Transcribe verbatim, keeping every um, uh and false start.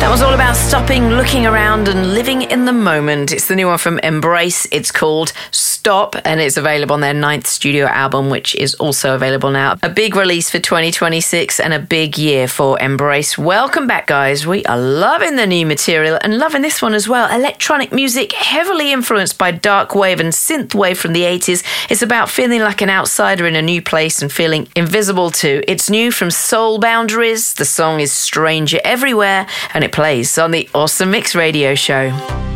That was all about stopping, looking around and living in the moment. It's the new one from Embrace. It's called Stop, and it's available on their ninth studio album, which is also available now. A big release for twenty twenty-six and a big year for Embrace. Welcome back, guys. We are loving the new material and loving this one as well. Electronic music heavily influenced by dark wave and synth wave from the eighties. It's about feeling like an outsider in a new place and feeling invisible too. It's new from Soul Boundaries. The song is Stranger Everywhere, and it plays on the Awesome Mix Radio Show.